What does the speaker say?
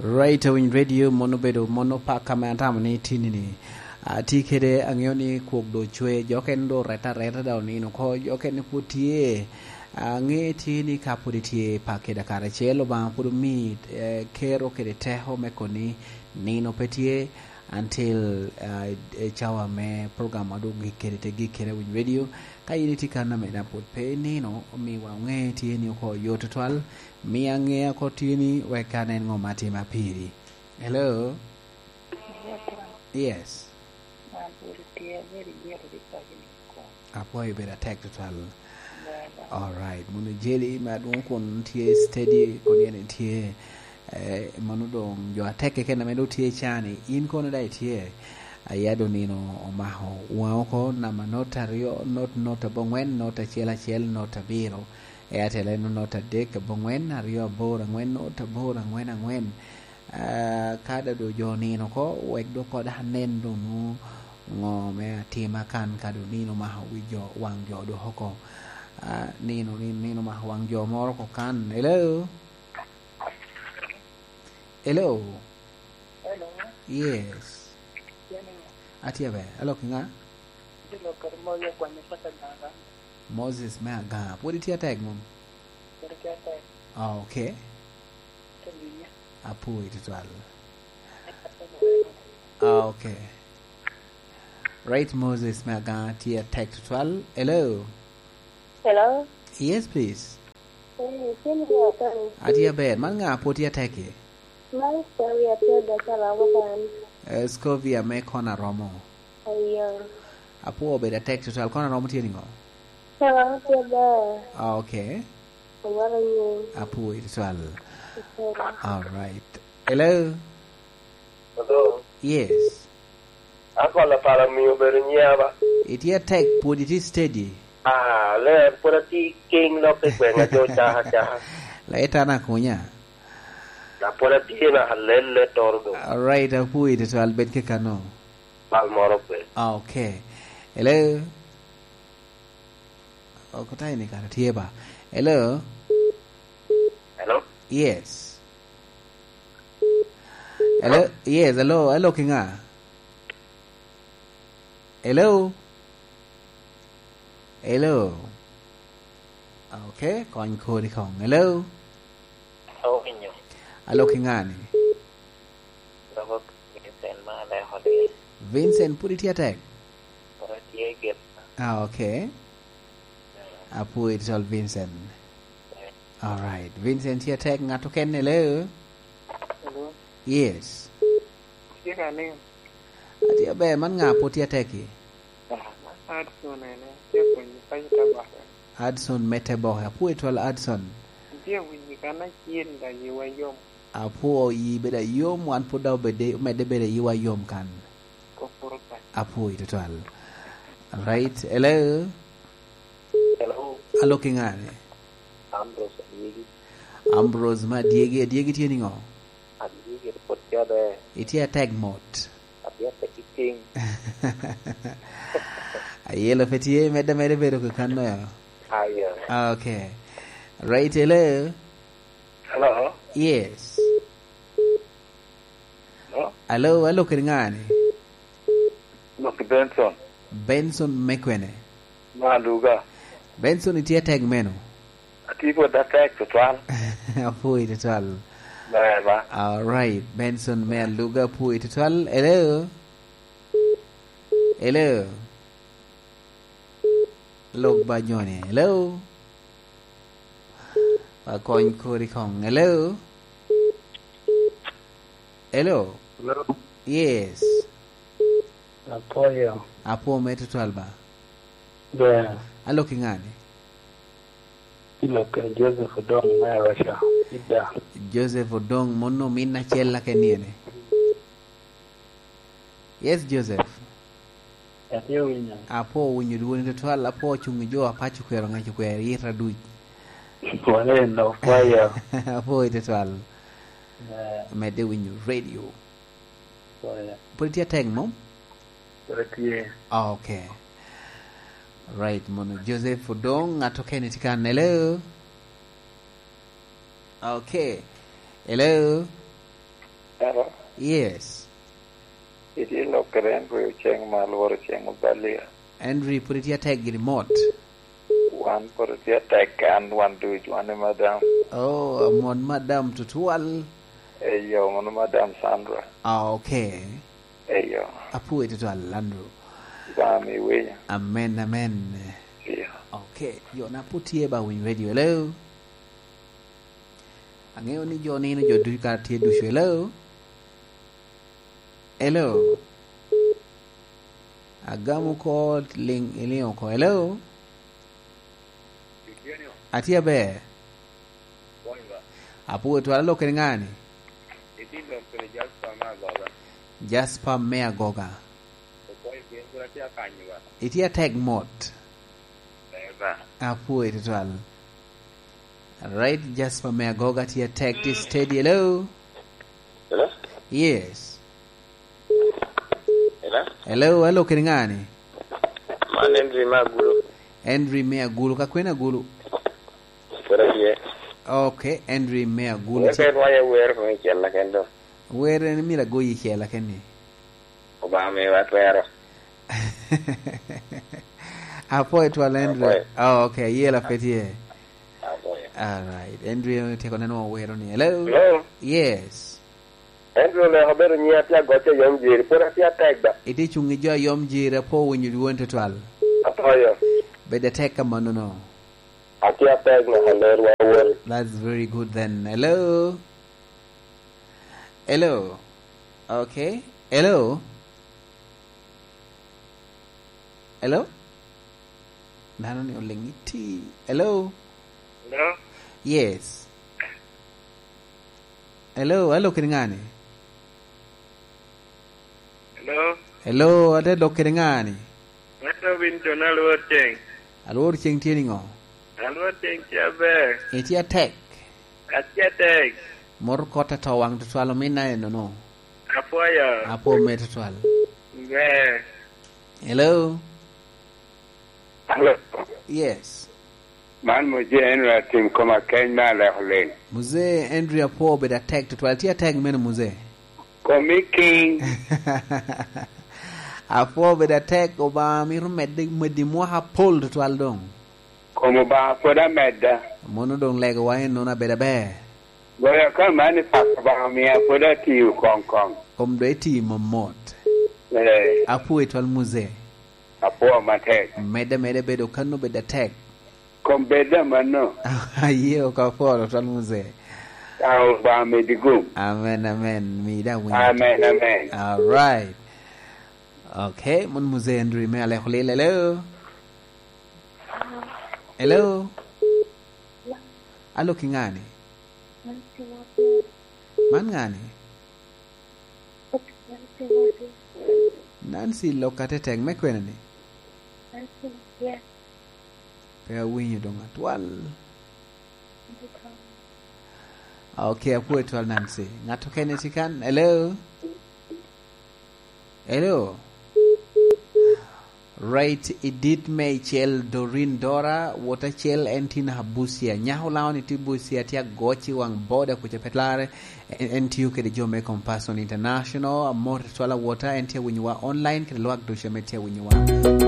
Right in radio monobedo monopa kamantama ni tinini. Tikere angioni kuok do chwe joken do reta da onino ko joken putie ange tini kapuditie pakeda kare chelo ba pudu mi kero kede teho mekoni nino petie until chawa me program adu gikere win radio kayini tikana me na put pe nino mi wange tini ko yototwal mi ange ko tini wekanen ngomati mapiri. Hello. Yes. Apo you better take the travel. All right. Munu jelly madun kon tie steady kon yen tie manudong yo take ken na medo tie chani in kon dai tie ayado nino omaho waoko na manotario not bongwen not chela not biro airtel not dek bongwen ario bora ngwen not bora ngwen kada do jonino ko wek do ko da nen do no ngo me tima kan kadu nino ma wijo wangjo do hoko nino ma wangjo moro ko kan. Hello. Yes atiabe hello kinga Moses Maga what did you tag mom? Okay apu itwal okay right Moses Maga tia tag to 12. Hello. Yes please. Atia bed man nga potia take Scovia me kona romo apu beda tag to 12 kona romo tia ningo okay apu itwal. All right. Hello. Yes. Ako la para mi obernyaba. Itia tech put it steady. Le polati king lo pe kwenga jo cha. La etana kunya. La polati na halele tordo. All right, apu it to albet ke kano. Pal moro pe. Okay. Hello. Ko tai ni kara tieba. Hello. Yes. Hello. Yes. Hello. Kinga. Hello. Okay. Kon ko di kong. Hello. Hello Kinga ni. Vincent put it here tag. Okay. Apu it's all Vincent. All right. Vincent here tag ngato ken. Hello. Yes. Kira name. Atia be man nga put here tag ki. Adson ne. Dia punya tabah. Adson metebo. Apu it all Adson. Dia punya kana kien da yiwa yom. Apu yi beda yom wan put daw bede mede beda yiwa yom kan. Kopurta. Apu it all. All right. Hello. Hello Kinga ni. Ambrose ma diege tieni ngo. Diege potya de. Itia tag mode. Abia taking. Ayelo fetie mede bedo ko kanno ya. Aya. Okay. Right hello. Hello. Yes. No. Hello Kiringani. Look Benson Mekwene. Maluga. Benson itia tag meno. Atipo da tag to 12. Apu it 12. Ba. All right. Benson me Luga pu it 12. Hello. Log Banyone. Hello. Coin Kuri Kong. Hello. Hello. Yes. Apo me to 12 ba. Yeah. Hello Kingani. Joseph Odong na Russia. Ida. Joseph Odong mono minna chella keniene. Yes Joseph. Atio winya. Apo winyu duwoni to 12 apo chungi jo apachu kwero ngachu kwero yira duj. Wale no fire. Apo ite 12. Mede winyu radio. Fire. Put it tag mom. Put Okay. Right, mono Joseph Odong atokeni tikan. Hello. Okay. Hello. Hello. Yes. It is local Andrew Cheng Malwar Cheng Balia. Andrew, put it here, take remote. One for the attack and one do it, one madam. Oh, mon madam tutual. Yo, one madam Sandra. Okay. Yo. Apu it to Alandro. Bami way. Amen, amen. Yeah. Okay, yo na put here ba win radio. Hello. Angeo ni jo ni jo du ka tie du hello. Hello. Agamu ko ling ilio ko hello. Atia be. Apu to alo ngani? Jasper Mea Goga. Itia tag mod. Apu it all. Right, Jasper Mea Goga tia tag this steady. Hello. Hello? Yes. Hello? Hello ngani? Man Henry Magulu. Henry Mea Gulu kakwena gulu. Okay, Henry Mea Gulu. Where from Kendo? Where ni mila go yi hela keni. Obama watwero. Apo etwa Henry. Oh, okay, yela fetie. All right. Andrew take on no way on. Hello. Hello. Yes. Andrew le habero nyati agote yomjiri pora tia tagda. Iti chungi jo yomjiri po when you want to twal. Atoyo. Better take a man no. Atia tagna haler wa. That's very good then. Hello. Hello. Okay. Hello. Hello. Nano ni olengiti. Hello. Hello? Yes. Hello kiringani. Hello? Hello, ate do kiringani. Nato binto na luot cheng. Alor cheng tieni ngo. Luot cheng chabe. Eti attack. Atia tag. Mor kota tawang to twalo mina no. Apoya. Apo me to twal. Nge. Hello. Hello. Yes. Man muje enra tim koma Kenya la holen. Muze Andrea po be attack to twal. Ti attack men muze. Komi king. Apo be attack oba mi rumedi mo ha pol to twal dong. Komo ba foda medda. Mono dong leg wa no na be be. Goya kan mani pakaba mi foda ti kong. Kom do eti momot. Apo etwal muze. Apo matek. Mede be do kanu be attack. Kom beda mano. Aye o ka foro twal muze. Au ba medigum. Amen. Mi da win. Amen. All right. Okay, mon muze Andrew me ale khole hello. Hello. Alo kingani? Man ngani? Nancy lokate teng me kwenani. Yeah. Pe winyo donga twal. Okay, apu twal Nancy. Ngato kene chikan. Hello. Right, Edith Maychel Doreen Dora Waterchel Entina Habusia Nyaholaon Itibusia Tia Gochi Wang Border Kuchapetlare NTU ke Jome Compassion International More Twala Water Entia when you are online ke Luak Dosha Metia when you are